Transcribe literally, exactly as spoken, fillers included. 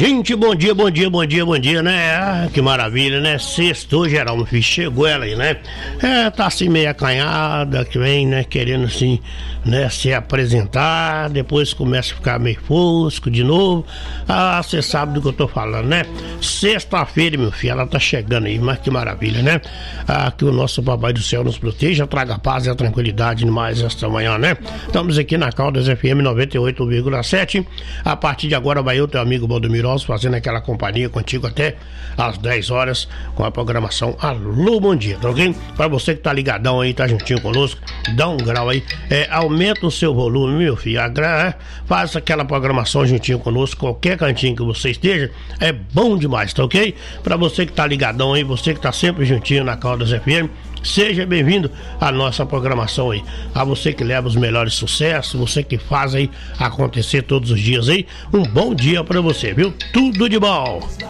Gente, bom dia, bom dia, bom dia, bom dia, né? Ah, que maravilha, né? Sextou, geral, meu filho, chegou ela aí, né? É, tá assim meio acanhada, que vem, né? Querendo assim, né? Se apresentar, depois começa a ficar meio fosco de novo. Ah, você sabe do que eu tô falando, né? Sexta-feira, meu filho, ela tá chegando aí, mas que maravilha, né? Ah, que o nosso Papai do Céu nos proteja, traga a paz e a tranquilidade mais esta manhã, né? Estamos aqui na Caldas F M noventa e oito vírgula sete. A partir de agora vai eu, teu amigo Valdomiro, fazendo aquela companhia contigo até às dez horas com a programação Alô Bom Dia, tá ok? Pra você que tá ligadão aí, tá juntinho conosco, dá um grau aí, é, aumenta o seu volume, meu filho, agra... faz aquela programação juntinho conosco, qualquer cantinho que você esteja, é bom demais, tá ok? Pra você que tá ligadão aí, você que tá sempre juntinho na Caldas F M, seja bem-vindo à nossa programação aí. A você que leva os melhores sucessos, você que faz aí acontecer todos os dias aí, um bom dia pra você, viu? Tudo de bom!